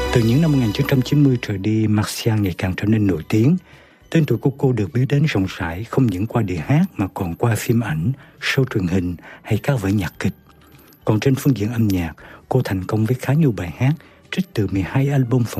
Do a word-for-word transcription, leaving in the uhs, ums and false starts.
Từ những năm một nghìn chín trăm chín mươi trở đi, Marcia ngày càng trở nên nổi tiếng. Tên tuổi của cô được biết đến rộng rãi không những qua đĩa hát mà còn qua phim ảnh, show truyền hình hay các vở nhạc kịch. Còn trên phương diện âm nhạc, cô thành công với khá nhiều bài hát trích từ mười hai album